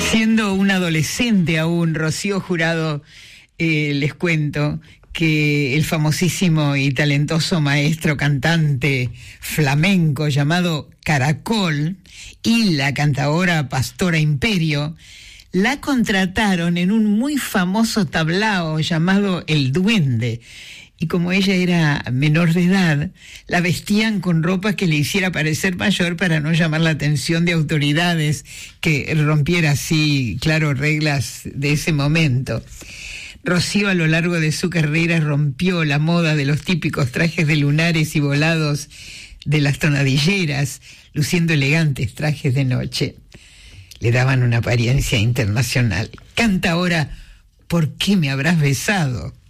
Siendo un adolescente aún, Rocío Jurado, les cuento que el famosísimo y talentoso maestro cantante flamenco llamado Caracol y la cantaora Pastora Imperio la contrataron en un muy famoso tablao llamado El Duende. Y como ella era menor de edad, la vestían con ropa que le hiciera parecer mayor para no llamar la atención de autoridades que rompiera así, claro, reglas de ese momento. Rocío a lo largo de su carrera rompió la moda de los típicos trajes de lunares y volados de las tonadilleras, luciendo elegantes trajes de noche. Le daban una apariencia internacional. Canta ahora ¿Por qué me habrás besado?